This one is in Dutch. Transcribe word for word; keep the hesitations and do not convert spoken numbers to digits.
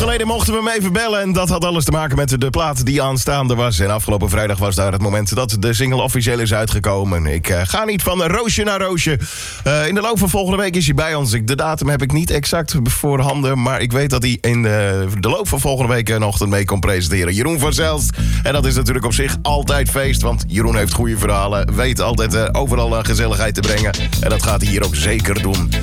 geleden mochten we hem even bellen. En dat had alles te maken met de plaat die aanstaande was. En afgelopen vrijdag was daar het moment dat de single officieel is uitgekomen. Ik uh, ga niet van roosje naar roosje. Uh, in de loop van volgende week is hij bij ons. Ik, de datum heb ik niet exact voorhanden. Maar ik weet dat hij in de, de loop van volgende week een ochtend mee kon presenteren. Jeroen van Zelst. En dat is natuurlijk op zich altijd feest. Want Jeroen heeft goede verhalen. Weet altijd uh, overal uh, gezelligheid te brengen. En dat gaat hij hier ook zeker doen.